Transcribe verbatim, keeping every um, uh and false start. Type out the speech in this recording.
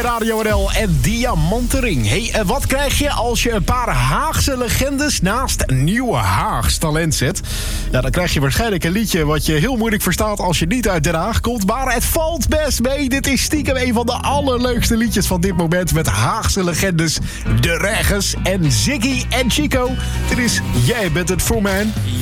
Radio N L en Diamantenring. Hey, en wat krijg je als je een paar Haagse legendes naast nieuwe Haags talent zet? Ja, dan krijg je waarschijnlijk een liedje wat je heel moeilijk verstaat als je niet uit Den Haag komt. Maar het valt best mee. Dit is stiekem een van de allerleukste liedjes van dit moment met Haagse legendes De Regges en Ziggy en Chico. Dit is Jij bent het voor mij.